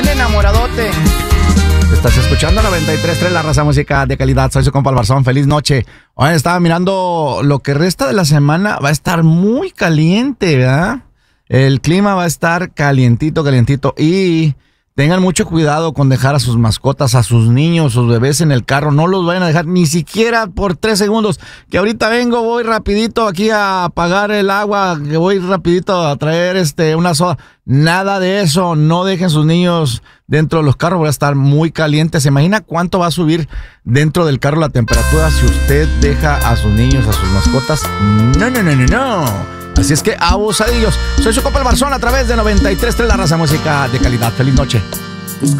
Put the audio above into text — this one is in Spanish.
bien enamoradote. Estás escuchando 93.3 La Raza, música de calidad. Soy su compa el Barzón. Feliz noche. Oye, estaba mirando lo que resta de la semana. Va a estar muy caliente, ¿verdad? El clima va a estar calientito, calientito. Y tengan mucho cuidado con dejar a sus mascotas, a sus niños, sus bebés en el carro. No los vayan a dejar ni siquiera por 3 segundos. Que ahorita vengo, voy rapidito aquí a apagar el agua, que voy rapidito a traer una soda. Nada de eso. No dejen sus niños dentro de los carros. Va a estar muy caliente. ¿Se imagina cuánto va a subir dentro del carro la temperatura si usted deja a sus niños, a sus mascotas? No. Así es que abusadillos. Soy su compa el Barzón a través de 93.3 La Raza, música de calidad. Feliz noche.